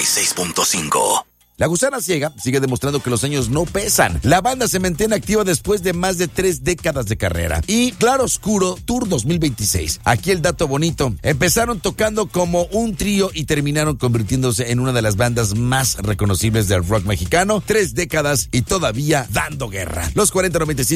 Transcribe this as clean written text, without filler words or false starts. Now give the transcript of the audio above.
96.5. La Gusana Ciega sigue demostrando que los años no pesan. La banda se mantiene activa después de más de 3 décadas de carrera. Y Claro Oscuro Tour 2026. Aquí el dato bonito. Empezaron tocando como un trío y terminaron convirtiéndose en una de las bandas más reconocibles del rock mexicano. 3 décadas y todavía dando guerra. Los 4096